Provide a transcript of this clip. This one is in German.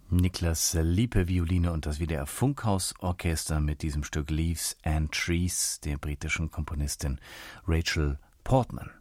Niklas Liepe Violine und das WDR Funkhausorchester mit diesem Stück Leaves and Trees der britischen Komponistin Rachel Portman.